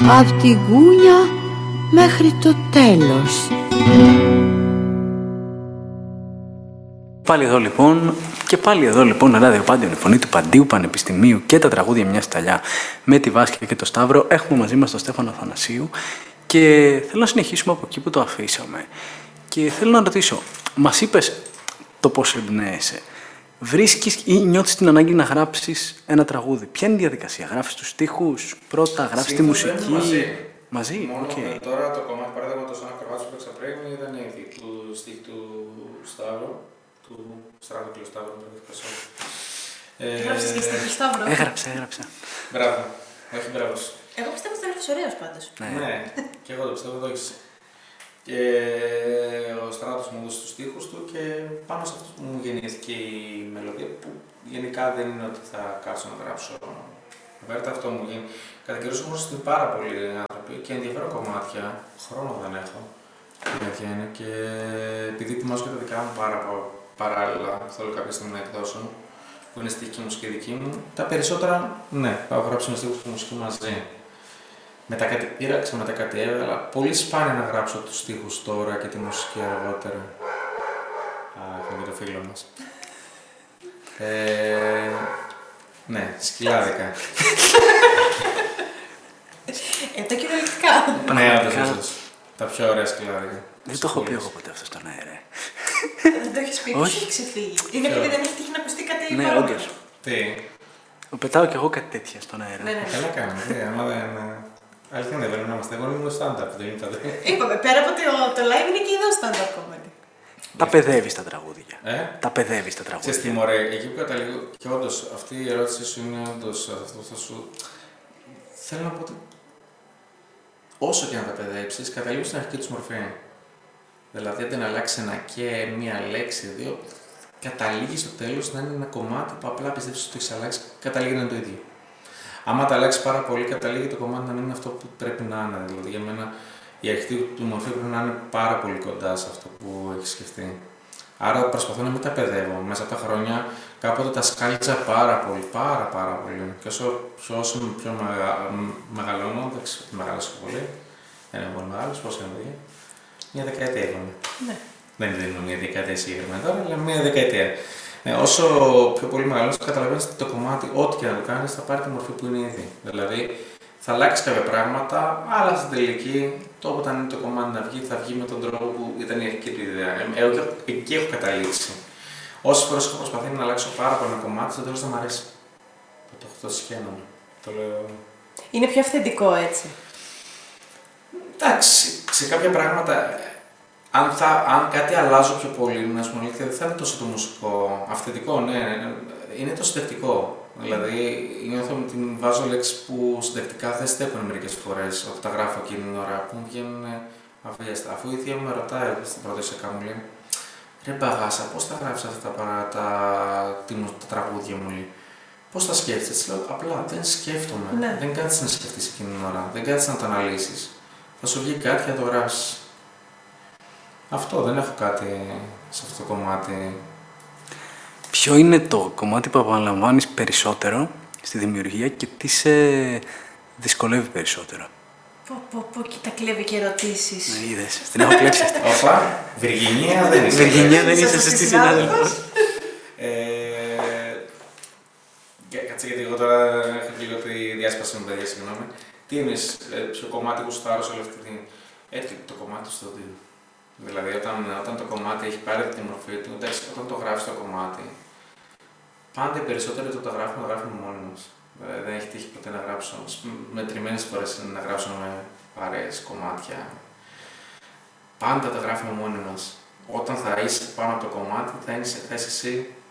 Απ' την γούνια μέχρι το τέλος. Πάλι εδώ λοιπόν, ράδιο Πάντιον, η φωνή του Παντίου Πανεπιστημίου και τα τραγούδια μια σταλιά με τη Βάσκια και το Σταύρο. Έχουμε μαζί μας τον Στέφανο Αθανασίου και θέλω να συνεχίσουμε από εκεί που το αφήσαμε. Και θέλω να ρωτήσω, μας είπες το πώς εμπνέεσαι. Βρίσκεις ή νιώθεις την ανάγκη να γράψεις ένα τραγούδι? Ποια είναι η διαδικασία? Γράφεις τους στίχους πρώτα, γράφεις τη μουσική? Μαζί. Μόνο Okay. τώρα το κομμάτι παράδειγμα σαν ακροβάτσο που έξα πριν ήταν ήδη του στίχου του Σταύρου, του Στράτου και του Σταύρου. Έγραψες και στίχη Σταύρο? Έγραψα. Μπράβο. Όχι μπράβο. Εγώ πιστεύω ότι θα είναι ωραίος πάντως. Ναι, και εγώ το πιστεύω, το έχεις. Και ο Στράτος μου έδωσε τους στίχους του και πάνω σε αυτό μου γεννήθηκε η μελωδία που γενικά δεν είναι ότι θα κάτσω να γράψω. Βέβαια αυτό μου γίνει. Κατά καιρούς έχω στείλει πάρα πολλοί άνθρωποι και ενδιαφέρον κομμάτια. Χρόνο δεν έχω. Η είναι. Και επειδή ετοιμάζω και τα δικά μου παράλληλα, θέλω κάποια στιγμή να εκδώσω, που είναι στίχη και μουσική δική μου, τα περισσότερα ναι, πάω γράψω με στίχους και μουσική μαζί. Μετά κάτι πήραξα, μετά κάτι έβγαλα. Πολύ σπάνια να γράψω τους στίχους τώρα και τη μουσική αργότερα. Έχουμε και το φίλο μας. Ναι, σκυλάδικα. Τα κυριολεκτικά. Ναι, όντως. Τα πιο ωραία σκυλάδικα. Δεν το έχω πει εγώ ποτέ αυτό στον αέρα. Δεν το έχεις πει, πώς έχει ξεφύγει? Είναι επειδή δεν έχει τύχει να ακουστεί κάτι Ναι, παρόμοιο. όντως. Τι. Πετάω κι εγώ κάτι τέτοια στον αέρα. Ναι. Καλά κάνουμε. Άμα δεν. Αλήθεια δεν πρέπει να είμαστε. Εγώ ήμουν stand-up, δεν είπατε. Είπαμε, πέρα από το live είναι και εδώ stand-up comedy. Τα παιδεύεις τα τραγούδια. Τα παιδεύεις τα τραγούδια. Ξέρεις τι μωρέ, εκεί που καταλήγω, και όντως αυτή η ερώτησή σου είναι όντως αυτό θα σου... Θέλω να πω ότι όσο και να τα παιδέψεις, καταλήγουν στην αρχική τους μορφή. Δηλαδή, αν δεν αλλάξει ένα και μία λέξη, δύο, καταλήγει στο τέλος να είναι ένα κομμάτι που απλά πιστεύεις ότι το έχεις αλλάξει, καταλήγει να είναι το ίδιο. Άμα τα αλλάξει πάρα πολύ, καταλήγει το κομμάτι να μην είναι αυτό που πρέπει να είναι. Δηλαδή, για μένα η αρχή του μορφή πρέπει να είναι πάρα πολύ κοντά σε αυτό που έχει σκεφτεί. Άρα προσπαθώ να μην τα παιδεύω. Μέσα από τα χρόνια κάποτε τα σκάλιτσα πάρα πολύ. Και όσο πιο μεγαλώνω, δεν ξέρω τι μεγάλωσα πολύ. Δεν είναι πολύ μεγάλος, πόσο είναι μια δεκαετία είπαμε. Ναι. Δεν είναι μια δεκαετία συγκεκριμένα τώρα, αλλά μια δεκαετία. Ναι, όσο πιο πολύ μεγαλώνεις, καταλαβαίνεις ότι το κομμάτι, ό,τι και να το κάνεις, θα πάρει τη μορφή που είναι ήδη. Δηλαδή, θα αλλάξει κάποια πράγματα, αλλά στην τελική, όταν είναι το κομμάτι να βγει, θα βγει με τον τρόπο που ήταν η αρχική του ιδέα. Εγώ εκεί έχω καταλήξει. Όσες φορές έχω προσπαθεί να αλλάξω πάρα πολύ ένα κομμάτι, στο τέλος δεν μου αρέσει. Το έχω τόσο σχένομαι. Το λέω. Είναι πιο αυθεντικό έτσι. Εντάξει, σε κάποια πράγματα, αν κάτι αλλάζω πιο πολύ, να σου πω, δεν θα είναι τόσο το μουσικό. Αυθεντικό, ναι, είναι το συντευτικό. Δηλαδή, νιώθω ότι βάζω λέξεις που συντευτικά δεν στέκουν μερικές φορές όταν τα γράφω εκείνη την ώρα που μου βγαίνουν αβίαστα. Αφού η θεία μου με ρωτάει στην πρώτη σεκά μου, λέει: Ρε Μπαγάσα, πώς θα γράψεις αυτά τα τραγούδια μου, λέει. Πώς τα σκέφτεσαι? Της λέω: Απλά δεν σκέφτομαι. Ναι. Δεν κάθεσαι να σκεφτείς εκείνη την ώρα. Δεν κάθεσαι να το αναλύσεις. Θα σου βγει κάτι και θα το γράψεις. Αυτό, δεν έχω κάτι σε αυτό το κομμάτι. Ποιο είναι το κομμάτι που επαναλαμβάνεις περισσότερο στη δημιουργία και τι σε δυσκολεύει περισσότερο? Πω, κοίτα, κλέβει και ερωτήσεις. Ναι, είδες, την έχω κλέψει αυτή. Όπα, Βυργινία δεν είσαι. Βυργινία δεν είσαι σωστή συνάδελφος. Κάτσε γιατί εγώ τώρα έχω λίγο τη διάσπαση μου, παιδιά, συγγνώμη. Τι είναι στο κομμάτι που στάρω σε όλη αυτή την... Έτσι το κομμάτι του στοντίου. Δηλαδή, όταν το κομμάτι έχει πάρει τη μορφή του, εντάξει, όταν το γράφει το κομμάτι, πάντα οι περισσότεροι το γράφουμε μόνοι μας. Δεν έχει τύχει ποτέ να γράψω. Μετρημένες φορές είναι να γράψουμε παρέες, κομμάτια. Πάντα τα γράφουμε μόνοι μας. Όταν θα είσαι πάνω από το κομμάτι, θα είσαι εσύ.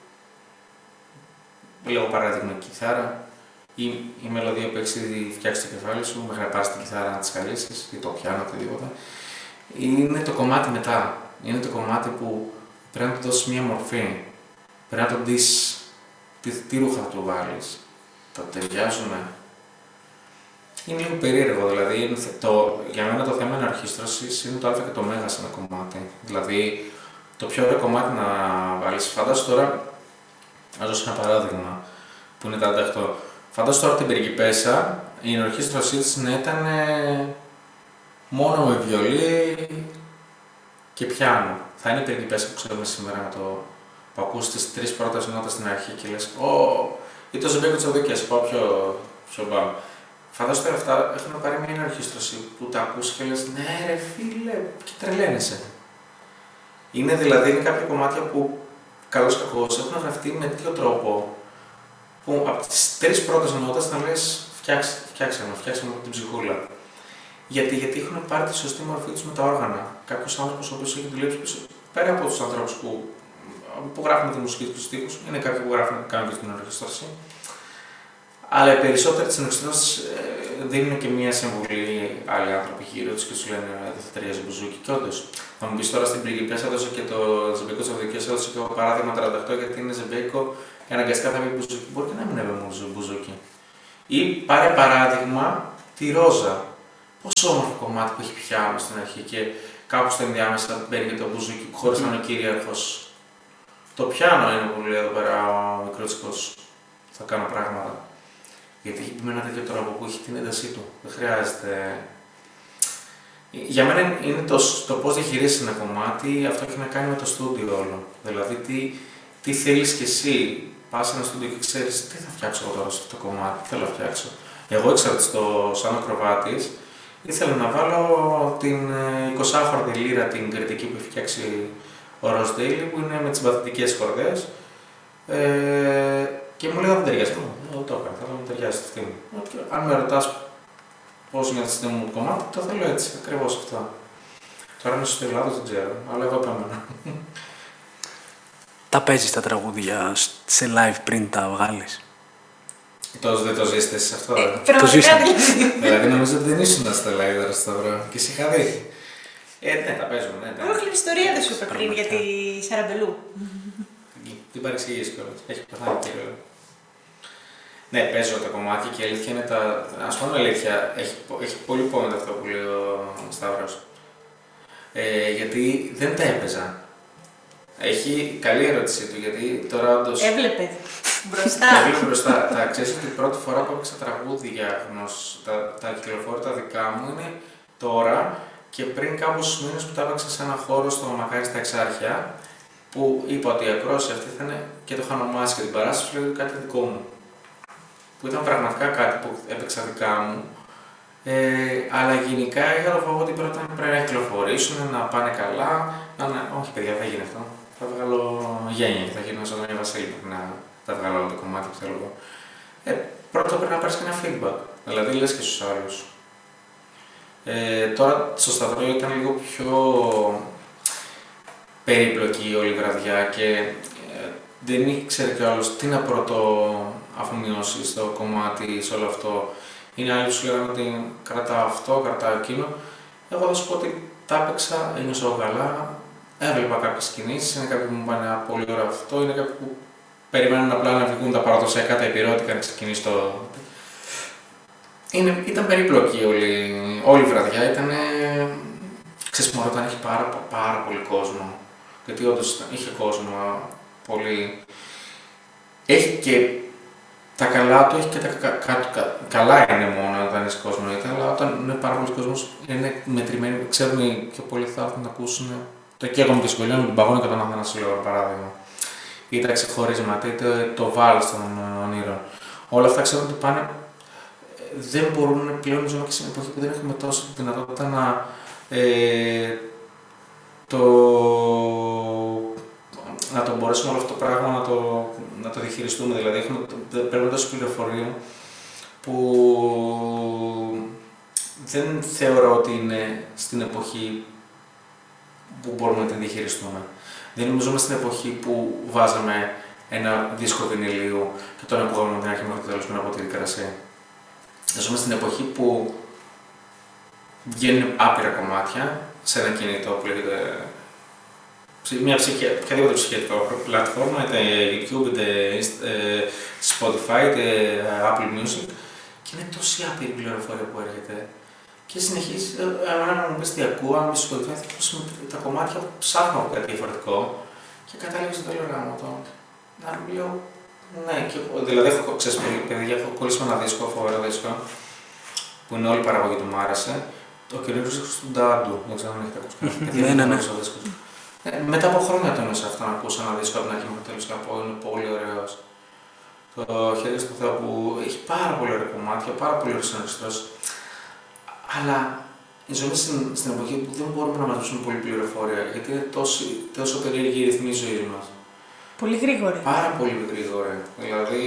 Λέω παράδειγμα, η κιθάρα ή η μελωδία που έχεις ήδη φτιάξει στο κεφάλι σου, μέχρι να πάρεις την κιθάρα να τη καλύψεις ή το πιάνο, οτιδήποτε. Είναι το κομμάτι μετά. Είναι το κομμάτι που πρέπει να του δώσεις μία μορφή. Πρέπει να το δεις τι ρούχα θα του βάλεις. Τα ταιριάζουμε. Είναι λίγο περίεργο, δηλαδή για μένα το θέμα εναρχίστρωσης είναι το α και το μέγα σε ένα κομμάτι. Δηλαδή το πιο ωραίο κομμάτι να βάλεις. Φαντάσου τώρα, να δώσω ένα παράδειγμα που είναι τα 98. Φαντάσου τώρα την Πριγκιπέσα η ενορχήστρωσή της να ήταν μόνο με βιολί και πιάνο. Θα είναι η πριγκιπέσα που ξέρουμε σήμερα με το που ακούς τις τρεις πρώτες νότες στην αρχή και λες ή το Ζεμπέκο της Οδικίας, πάω πιο μπαμ. Φαντάζομαι τώρα αυτά έχουν πάρει μια ενορχήστρωση που τα ακούς και λες ναι ρε φίλε και τρελαίνεσαι. Είναι δηλαδή κάποια κομμάτια που καλώς κακώς έχουν γραφτεί με τέτοιο τρόπο που από τις τρεις πρώτες νότες θα λες φτιάξαμε την ψυχούλα. Γιατί έχουν πάρει τη σωστή μορφή τους με τα όργανα. Κάποιος άνθρωπος ο οποίος έχει δουλέψει πίσω, πέρα από τους ανθρώπους που γράφουν τη μουσική του στίχους, είναι κάποιοι που κάνουν και την ενορχήστρωση. Αλλά οι περισσότεροι της ενορχήστρωσης δίνουν και μία συμβουλή άλλοι άνθρωποι γύρω τους και τους λένε δεν θα ταιριάζει μπουζούκι. Και όντως, θα μου πεις τώρα στην πριγκιπέσα έδωσε και το Ζεμπέκο της Οδικίας, έδωσε και το παράδειγμα 38 γιατί είναι Ζεμπέκο και αναγκαστικά θα πει μπουζούκι. Μπορεί και να μην είναι μπουζούκι. Ή πάρε παράδειγμα τη Ρόζα. Πόσο όμορφο κομμάτι που έχει πιάνο στην αρχή και κάπου στο ενδιάμεσα μπαίνει και το μπουζούκι χωρίς να είναι ο κυρίαρχος. Το πιάνο είναι που λέει εδώ πέρα ο μικρότσικος. Θα κάνω πράγματα. Γιατί έχει πει με ένα τέτοιο τρόπο που έχει την έντασή του. Δεν χρειάζεται. Για μένα είναι το πώς διαχειρίζεις ένα κομμάτι, αυτό έχει να κάνει με το στούντιο όλο. Δηλαδή, τι θέλεις κι εσύ. Πας σε ένα στούντιο και ξέρεις τι θα φτιάξω εγώ τώρα σε αυτό το κομμάτι, τι θέλω να φτιάξω. Εγώ ήξερα ότι σαν ακροβάτης ήθελα να βάλω την 20χρονη λύρα, την κριτική που έχει φτιάξει ο Ροζ Ντέιλι, που είναι με τις παθητικές χορδές. Και μου λέει δεν ταιριάζει. Εγώ το έκανα, θέλω να ταιριάζει στη αυτή μου. Αν με ρωτάς πώς νιώθεις στην μου κομμάτι, το θέλω έτσι, ακριβώς αυτό. Τώρα είναι στο Ελλάδος, δεν ξέρω, αλλά εγώ επέμενα. Τα παίζεις τα τραγούδια σε live πριν τα βγάλεις? Δεν το ζήσετε εσείς αυτό, Το ζήσαμε. Δηλαδή νομίζω ότι δεν ήσουν στα live τώρα στο Σταυρό και εσύ είχα δει. Ναι, τα παίζουμε, ναι. Ολόκληρη ιστορία δεν σου είπε πριν για τη Σαραμπελού. Την παρεξηγείς κιόλας. Έχει πεθάνει κύριο. Ναι, παίζω τα κομμάτια και η αλήθεια είναι ας πούμε αλήθεια, έχει πολύ πόνο αυτό που λέει ο Σταύρος. Γιατί δεν τα έπαιζα. Έχει καλή ερώτησή του, γιατί τώρα όντως. Έβλεπε μπροστά. Έβλεπε μπροστά. Τα ξέρεις ότι η πρώτη φορά που έπαιξα τραγούδια τα κυκλοφόρητα δικά μου είναι τώρα και πριν κάποιους μήνες που τα έπαιξα σε ένα χώρο στο Μακάρι στα Εξάρχεια, που είπα ότι η ακρόαση αυτή θα είναι και το είχα ονομάσει και την παράσταση, λέω κάτι δικό μου. Που ήταν πραγματικά κάτι που έπαιξα δικά μου. Αλλά γενικά είχα το φόβο ότι πρώτα πρέπει να κυκλοφορήσουν, να πάνε καλά. Όχι, παιδιά, θα γίνει αυτό. Θα βγάλω γένεια και θα γίνω σαν τον Ιω Βασίλη να τα βγάλω όλο το κομμάτι που θέλω εγώ. Πρώτα πρέπει να πάρεις και ένα feedback. Δηλαδή λες και στους άλλους. Τώρα στο Σταυρό ήταν λίγο πιο περίπλοκη όλη η βραδιά και δεν ήξερε κι άλλος τι να πρώτο αφομοιώσει στο κομμάτι, σε όλο αυτό. Είναι άλλοι που σου λέγανε ότι κρατάω αυτό, κρατάω εκείνο. Εγώ θα σου πω ότι τα έπαιξα, ένιωσα καλά, έβλεπα κάποιες κινήσεις, είναι κάποιοι που μου πάνε πολύ ωραίο αυτό, είναι κάποιοι που περιμένουν απλά να βγουν τα παραδοσιακά, τα επιρρότικα, να ξεκινήσει το. Ήταν περίπλοκη όλη η βραδιά, ξέρεις μόνο όταν έχει πάρα πολύ κόσμο, γιατί όντως είχε κόσμο πολύ. Έχει και τα καλά του, έχει και τα καλά είναι μόνο όταν έχει κόσμο, αλλά όταν είναι πάρα πολλοί κόσμος είναι μετρημένοι, ξέρουν οι πιο πολλοί θα έρθουν να ακούσουν το καίγομαι και σκολιώνω με τον Παγώνη και τον Αθανασίου, παράδειγμα. Ή τα ξεχωρίσματα, είτε το βάλς των ονείρων. Όλα αυτά ξέρουν ότι πάνε. Δεν μπορούν πλέον, ζούμε και σε μια εποχή που δεν έχουμε τόσο δυνατότητα να το μπορέσουμε όλο αυτό το πράγμα να το διαχειριστούμε. Δηλαδή, παίρνουμε τόσο πληροφορία που δεν θεωρώ ότι είναι στην εποχή που μπορούμε να την διαχειριστούμε. Δεν νομίζουμε στην εποχή που βάζαμε ένα δίσκο βινιλίου και τον ακούγαμε την αρχή μέχρι το τέλος με ένα ποτήρι κρασί. Ζούμε στην εποχή που βγαίνουν άπειρα κομμάτια σε ένα κινητό που λέγεται οποιαδήποτε ψυχιατρική πλατφόρμα, είτε YouTube, είτε Spotify, είτε Apple Music, και είναι τόση άπειρη πληροφορία που έρχεται. Και συνεχίζει, αν μου πεις τι ακούω, αν μου πεις Spotify, θα ακούσουμε τα κομμάτια που ψάχνω από κάτι διαφορετικό και κατάληξε το τέλος γάμο το. Να λέω, ναι, και εγώ, δηλαδή έχω κολλήσει με ένα δίσκο, φοβερό δίσκο, που είναι όλη η παραγωγή του, μου άρεσε. Ο καινούργιος δίσκος του Ντάντου, δεν ξέρω αν έχετε ακούσει. Ναι. Μετά από χρόνια το ένιωσα αυτό να ακούσα ένα δίσκο από την αρχή μέχρι το τέλος και να πω είναι πολύ ωραίος. Το Χέρια στο Θεό που έχει πάρα πολύ ωραία κομμάτια, πάρα πολύ ωραίος συνεργαστός. Αλλά ζούμε στην εποχή που δεν μπορούμε να μας δώσουμε πολύ πληροφορία, γιατί είναι τόσο περίεργη η ρυθμή ζωής μας. Πολύ γρήγορη. Πάρα πολύ γρήγορη. Δηλαδή,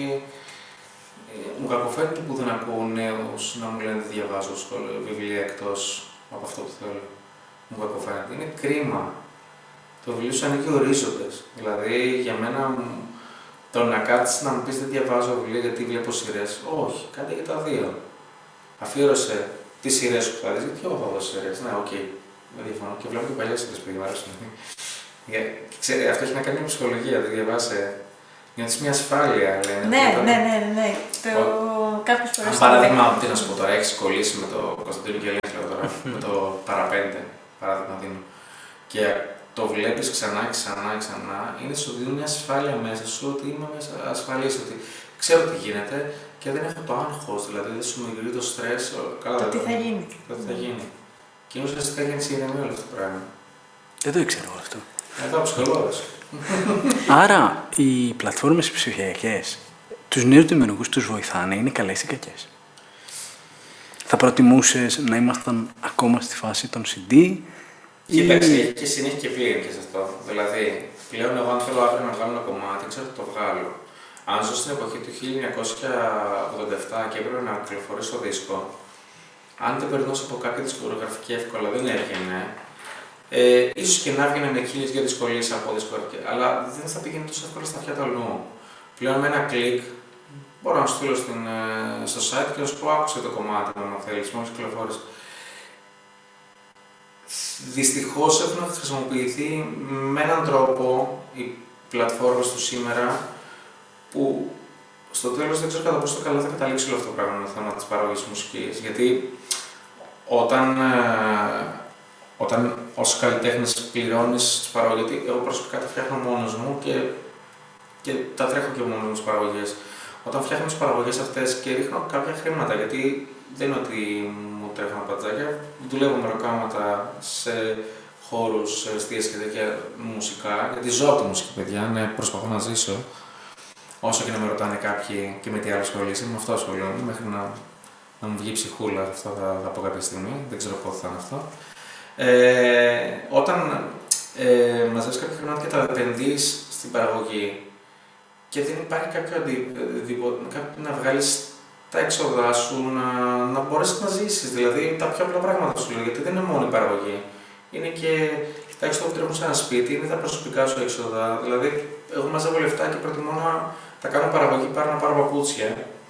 μου κακοφαίνεται που δεν ακούω νέους να μου λένε ότι διαβάζω βιβλία εκτός από αυτό που θέλω. Μου κακοφαίνεται. Είναι κρίμα. Το βιβλίο σου ανοίγει ορίζοντες. Δηλαδή, για μένα, το να κάτσεις να μου πεις δεν διαβάζω βιβλία γιατί βλέπω σειρές. Όχι, κάντε και τα δύο. Αφιέρωσε τις σειρές σου που θα δεις, γιατί εγώ θα δω σειρές. Ναι, οκ, δεν διαφωνώ. Και βλέπω και παλιές σειρές που διαβάζω. Αυτό έχει να κάνει με ψυχολογία, δεν διαβάσαι. Νιώθεις μια ασφάλεια, λένε. Ναι. Κάποιες φορές. Παράδειγμα, τι να σου πω τώρα, έχεις κολλήσει με το Κωνσταντίνο και Ελεύθερο τώρα, με το παραπέντε, παράδειγμα δίνω. Και το βλέπεις ξανά, είναι σου δίνει μια ασφάλεια μέσα σου, ότι είμαι ασφαλής, ότι ξέρω τι γίνεται και δεν έχω το άγχος, δηλαδή δεν σου μιγρεί το στρες. Το τι θα γίνει. Και είναι ουσιαστικά γίνει ηρεμία όλο αυτό το πράγμα. Δεν το ήξερα αυτό. Εδώ ψυχολόγος. Άρα, οι πλατφόρμες ψηφιακές, τους νέους δημιουργούς τους βοηθάνε, είναι καλές ή κακές? Θα προτιμούσες να ήμασταν ακόμα στη φάση των CD? Κοίταξε, έχει και συνέχεια και πλήρη και σε αυτό. Δηλαδή, πλέον εγώ αν θέλω αύριο να βγάλω ένα κομμάτι, ξέρω ότι το βγάλω. Αν ζω στην εποχή του 1987 και έπρεπε να κυκλοφορήσω δίσκο, αν δεν περνούσα από κάποια δισκογραφική εύκολα, δεν έβγαινε. Ίσως και να έβγαινε με 1000 δυσκολίες από δισκογραφική, αλλά δεν θα πήγαινε τόσο εύκολα στα αυτιά του αλλού. Πλέον με ένα κλικ μπορώ να σου στείλω στο site και να σου πω άκουσε το κομμάτι μου, αν θέλεις, μόλις κυκλοφόρησε. Δυστυχώς έχουν χρησιμοποιηθεί με έναν τρόπο οι πλατφόρμες του σήμερα που στο τέλος δεν ξέρω κατά πόσο καλά θα καταλήξει όλο αυτό το πράγμα με το θέμα της παραγωγής μουσικής. Γιατί όταν ως καλλιτέχνης πληρώνεις τις παραγωγές, γιατί εγώ προσωπικά τα φτιάχνω μόνος μου και τα τρέχω και μόνος μου τις παραγωγές. Όταν φτιάχνω τις παραγωγές αυτές και ρίχνω κάποια χρήματα, γιατί δεν είναι ότι μου τρέχουν πατζάκια, δουλεύω με ροκάματα σε χώρους, σε εστίες και τέτοια μουσικά, γιατί ζω από τη μουσική, παιδιά, ναι, προσπαθώ να ζήσω. Όσο και να με ρωτάνε κάποιοι και με τι άλλο ασχολείσαι, με αυτό ασχολούμαι, μέχρι να μου βγει ψυχούλα, αυτό θα πω κάποια στιγμή, δεν ξέρω πότε θα είναι αυτό. Όταν μαζεύεις κάποια χρήματα και τα επενδύεις στην παραγωγή και δεν υπάρχει κάποιο να βγάλεις τα έξοδα σου, να μπορέσεις να ζήσεις, δηλαδή τα πιο απλά πράγματα σου λέω, γιατί δεν είναι μόνο η παραγωγή. Είναι και τα έξοδα που τρέχουν σε ένα σπίτι, είναι τα προσωπικά σου έξοδα. Δηλαδή, εγώ μαζεύω λεφτά και προτιμώ να τα κάνω παραγωγή παρά να πάρω παπούτσια.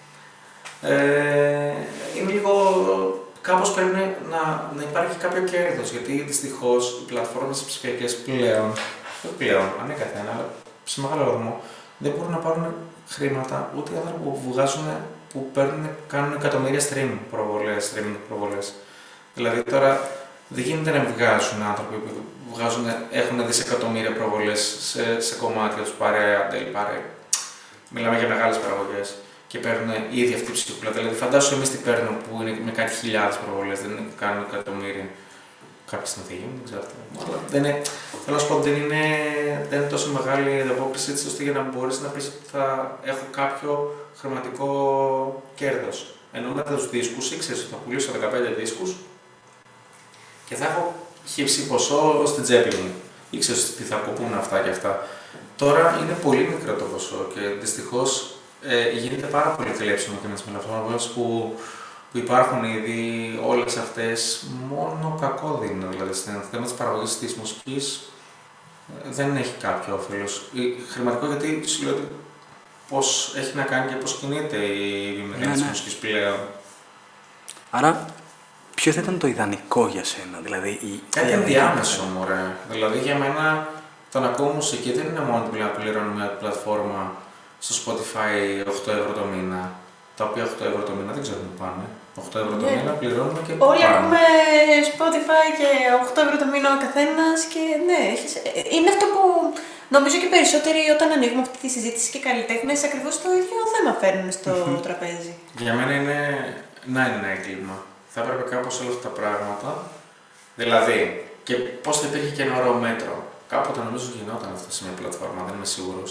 Είναι λίγο. Κάπως πρέπει να υπάρχει κάποιο κέρδος, γιατί δυστυχώς οι πλατφόρμες ψηφιακές πλέον, ανέκαθεν, αλλά σε μεγάλο βαθμό, δεν μπορούν να πάρουν χρήματα ούτε οι άνθρωποι που κάνουν εκατομμύρια streaming προβολές. Δηλαδή τώρα δεν γίνεται να βγάζουν άνθρωποι που έχουν δισεκατομμύρια προβολές σε κομμάτια τους, μιλάμε για μεγάλες παραγωγές. Και παίρνουν ήδη αυτή η ψυχούλα. Δηλαδή, φαντάσου εμείς τι παίρνουμε που είναι με κάτι χιλιάδες προβολές, δεν κάνουν εκατομμύρια. Κάποιοι στην οδηγία, δεν ξέρω αυτό. Αλλά θέλω να σου πω ότι δεν είναι τόσο μεγάλη η ανταπόκριση έτσι ώστε για να μπορείς να πεις ότι θα έχω κάποιο χρηματικό κέρδος. Ενώ με τους δίσκους ήξερες ότι θα πουλήσω 15 δίσκους και θα έχω χύψει ποσό στην τσέπη μου. Ήξερες τι θα κοπούν αυτά και αυτά. Τώρα είναι πολύ μικρό το ποσό και δυστυχώς. Γίνεται πάρα πολύ κλέψιμο και με τις πλατφόρμες που υπάρχουν ήδη όλες αυτές, μόνο κακό δίνουν. Δηλαδή, στο θέμα της παραγωγής της μουσικής δεν έχει κάποιο όφελος. Χρηματικό, γιατί σου λέω πώς έχει να κάνει και πώς κινείται η βιομηχανία της μουσικής πλέον. Άρα, ποιο θα ήταν το ιδανικό για σένα, δηλαδή κάτι ενδιάμεσο, μωρέ. Δηλαδή, για μένα, το να ακούω μουσική δεν είναι μόνο ότι πληρώνω μια πλατφόρμα στο Spotify 8 ευρώ το μήνα, τα οποία 8 ευρώ το μήνα δεν ξέρω πού πάνε. 8 ευρώ το μήνα πληρώνουμε και πού όλοι έχουμε Spotify και 8 ευρώ το μήνα ο καθένας και ναι, είναι αυτό που νομίζω και περισσότεροι όταν ανοίγουμε αυτή τη συζήτηση και καλλιτέχνες ακριβώς το ίδιο θέμα φέρνουν στο τραπέζι. Για μένα είναι να είναι ένα έγκλημα. Θα έπρεπε κάπως όλα αυτά τα πράγματα. Δηλαδή, και πώς θα υπήρχε και ένα ωραίο μέτρο. Κάποτε νομίζω γινόταν αυτό σε μια πλατφόρμα, δεν είμαι σίγουρος.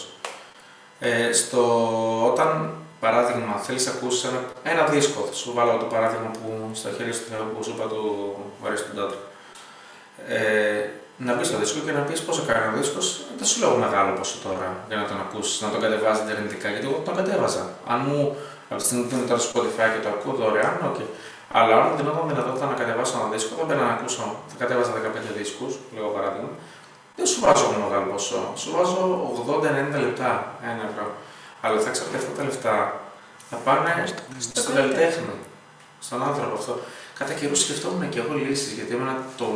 Όταν, παράδειγμα, θέλεις να ακούσεις ένα δίσκο, θα σου βάλω το παράδειγμα που στα χέρια σου που σου είπα του Αριστοντάτου. Να μπεις στο δίσκο και να πεις πόσο κάνει ο δίσκος, δεν σου λέω μεγάλο πόσο τώρα για να τον ακούσεις, να τον κατεβάζεις ιντερνετικά, γιατί εγώ τον κατέβαζα. Αν μου από τη στιγμή που είναι τώρα στο Spotify και το ακούω δωρεάν, okay. Αλλά αν μου δινόταν δυνατότητα να κατεβάσω ένα δίσκο, θα μπαίνα να ακούσω. Θα κατέβαζα 15 δίσκους, λέω παράδειγμα. Δεν σου βάζω μεγάλο ποσό. Σου βάζω 80-90 λεπτά, 1 ευρώ. Αλλά θα ξέρω ότι αυτά τα λεφτά θα πάνε στον καλλιτέχνη, στον άνθρωπο αυτό. Κατά καιρού σκεφτόμουν και εγώ λύσεις, γιατί έμενα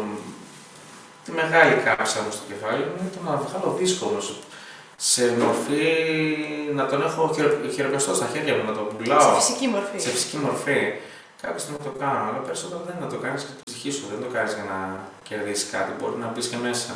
τη μεγάλη κάψα μου στο κεφάλι μου ήταν να βγάλω δίσκο όμως. Σε μορφή να τον έχω χειροπιαστό στα χέρια μου, να το πουλάω. Σε φυσική μορφή. Σε φυσική μορφή. Κάποια στιγμή το κάνω, αλλά περισσότερο δεν είναι να το κάνεις για τη ψυχή σου, δεν το κάνεις για να κερδίσεις κάτι, μπορεί να μπεις και μέσα.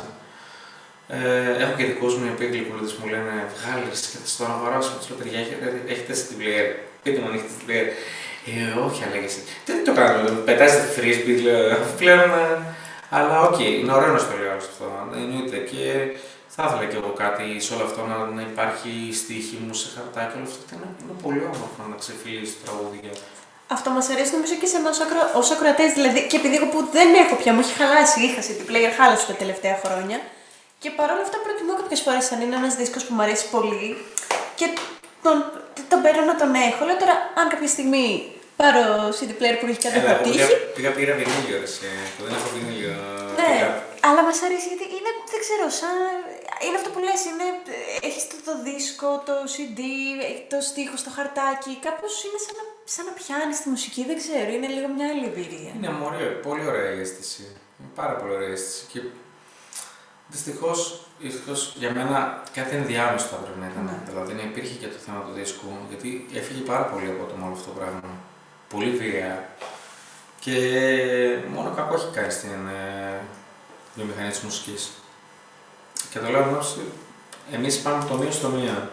Έχω και δικούς μου οι οποίοι γλυκούλιδες μου λένε βγάλεις και θα στο αγοράσω. Τους λέω παιδιά, έχετε στην player. Πείτε μου αν έχετε στην player. Όχι, αλέγεσαι. Δεν το κάνω, πετάζετε frisbee, λέω πλέον. Αλλά οκ, είναι ωραίο να στο λέω αυτό. Εννοείται. Και θα ήθελα κι εγώ κάτι σε όλο αυτό να υπάρχει στίχη μου σε χαρτάκι. Όλο αυτό είναι πολύ όμορφο να ξεφυλίσει τραγούδια. Αυτό μας αρέσει νομίζω και σε εμάς ως ακροατές. Δηλαδή, και επειδή εγώ που δεν έχω πια, μου έχει χαλάσει, είχα CD player, χάλασε τα τελευταία χρόνια. Και παρόλα αυτά προτιμώ κάποιες φορές αν είναι ένας δίσκος που μου αρέσει πολύ και τον παίρνω να τον έχω. Λέω τώρα, αν κάποια στιγμή πάρω CD player που έχει κάτι αποτύχει. Πήρα βινίλιο, που δεν έχω βινίλιο. Ναι, αλλά μας αρέσει γιατί είναι, δεν ξέρω, είναι αυτό που λες, έχεις το δίσκο, το CD, το στίχο στο χαρτάκι, κάπως είναι σαν να πιάνεις τη μουσική, δεν ξέρω, είναι λίγο μια άλλη εμπειρία. Είναι πολύ ωραία αίσθηση, πάρα πολύ ωραία αίσθηση και δυστυχώς για μένα κάτι ενδιάμεσο θα πρέπει να ήταν, δηλαδή να υπήρχε και το θέμα του δίσκου, γιατί έφυγε πάρα πολύ από το όλο αυτό το πράγμα, πολύ βία και μόνο κακό έχει κάνει στην βιομηχανία της μουσικής. Και το λέω όμως, εμείς πάμε από το μία στο μία.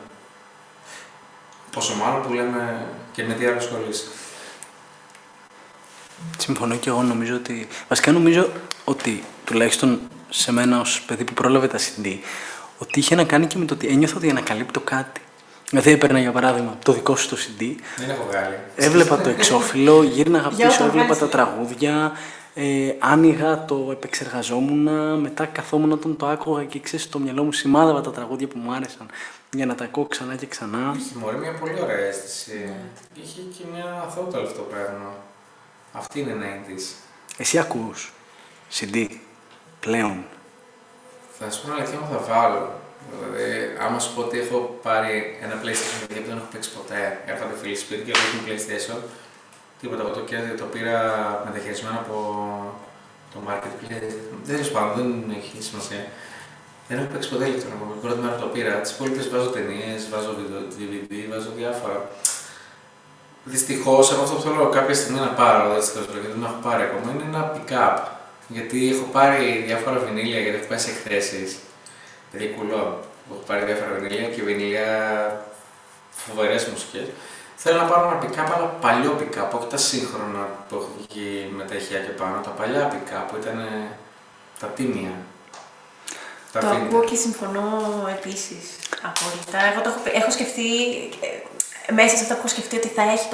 Πόσο μάλλον που λέμε και με τι άλλο ασχολείσαι. Συμφωνώ και εγώ, νομίζω ότι... Βασικά νομίζω ότι, τουλάχιστον σε μένα ως παιδί που πρόλαβε τα CD, ότι είχε να κάνει και με το ότι ένιωθα ότι ανακαλύπτω κάτι. Δηλαδή έπαιρνα για παράδειγμα το δικό σου το CD, δεν έχω βγάλει. Έβλεπα το εξώφυλλο, γύρναγα πίσω, έβλεπα τα τραγούδια, άνοιγα, το επεξεργαζόμουν, μετά καθόμουν όταν το άκουγα και ξέρεις, στο μυαλό μου σημάδευα τα τραγούδια που μου άρεσαν για να τα ακούω ξανά και ξανά. Είχε μωρή μια πολύ ωραία αίσθηση. Είχε και μια αθώτα αυτό το πράγμα. Αυτή είναι 90's. Εσύ ακούς CD πλέον? Θα σου πω αλήθεια μου, θα βάλω. Δηλαδή, άμα σου πω ότι έχω πάρει ένα PlayStation που δεν έχω παίξει ποτέ, έρχονται φίλοι σπίτι και έχουν PlayStation. Τίποτα, εγώ το πήρα μεταχειρισμένο από το Marketplace. Δεν δεν έχει σημασία. Δεν έχω παίξει ποτέ ηλεκτρονικό. Την πρώτη μέρα το πήρα. Τις υπόλοιπες βάζω ταινίες, βάζω DVD, βάζω διάφορα. Δυστυχώς, εγώ αυτό που θέλω κάποια στιγμή να πάρω, γιατί δεν έχω πάρει ακόμα, είναι ένα pick-up. Γιατί έχω πάρει διάφορα βινίλια, γιατί έχω πάει σε εκθέσεις. Δηλαδή, κουλό. Έχω πάρει διάφορα βινίλια και βινίλια φοβερές μουσικές. Θέλω να πάρω ένα pick-up, αλλά παλιό pick-up, όχι τα σύγχρονα που έχω βγει με τα ηχεία και πάνω. Τα παλιά pick-up που ήταν τα τίμια. Το ακούω και συμφωνώ επίσης. Απόλυτα. Εγώ έχω σκεφτεί, μέσα σε αυτό που έχω σκεφτεί ότι θα έχει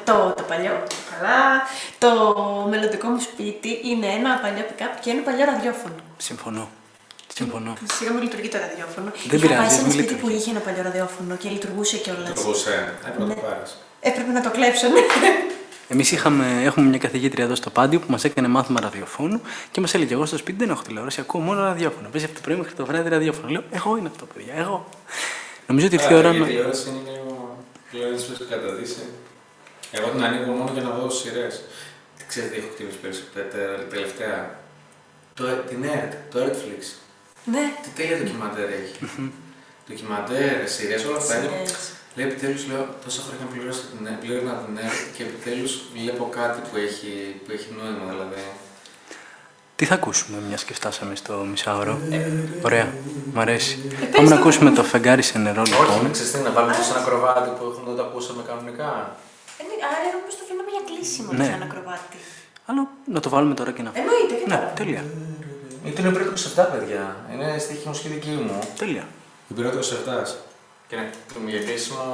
το μελλοντικό μου σπίτι είναι ένα παλιό pick-up και ένα παλιό ραδιόφωνο. Συμφωνώ. Σιγά μου λειτουργεί το ραδιόφωνο. Δεν πειράζει. Είχα πάει σε ένα σπίτι που είχε ένα παλιό ραδιόφωνο και λειτουργούσε κιόλας. Λειτουργούσε. Έπρεπε να το πάρεις. Έπρεπε να το κλέψω, ναι. Εμείς έχουμε μια καθηγήτρια εδώ στο Πάντιο που μας έκανε μάθημα ραδιοφώνου και μας έλεγε: εγώ στο σπίτι δεν έχω τηλεόραση, ακούω μόνο ραδιόφωνο. Παίζει από το πρωί μέχρι το βράδυ ραδιόφωνο. Λέω: εγώ είναι αυτό, παιδιά, εγώ. Νομίζω ότι ήρθε η ώρα να. Η τηλεόραση είναι λίγο δύσκολη να καταδύσει. Εγώ την ανοίγω μόνο για να δω σειρές. Τι ξέρετε, τι έχω χτυπήσει περισσότερο τελευταία. Την ERT, το Netflix. Ναι. Τι τέλεια ντοκιμαντέρ έχει. Ντοκιμαντέρ, σειρές, όλα αυτά είναι. Λέει επιτέλους, λέω, τόσα χρόνια πλήρωνα την ERT και επιτέλους βλέπω κάτι που έχει νόημα, δηλαδή. Τι θα ακούσουμε, μιας και φτάσαμε στο μισάωρο? Ωραία, μ' αρέσει. Πάμε να ακούσουμε το φεγγάρι σε νερό, λοιπόν. Όχι, ξέρεις τι, να βάλουμε σε ένα κροβάτι που δεν το ακούσαμε κανονικά. Άρα, όμως το αφήναμε για κλείσει. χρήσιμο Ναι. σαν ακροβάτη. Αλλά να το βάλουμε τώρα και να. Εννοείται, και Ναι, τώρα. τέλεια. Είναι την Υπηρέτου 27, παιδιά. Είναι στοίχη μουσική δική μου. Τέλεια. Υπηρέτου 27. Και να κομιγετήσουμε.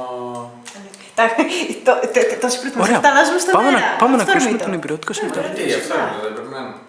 Τόση προτιμασία Ωραία. τα αλλάζουμε στον αέρα. Πάμε να Αυτό ακούσουμε είναι τον το. υπηρετικό σε αυτό. Τι, αυτά είναι, δεν περιμένω.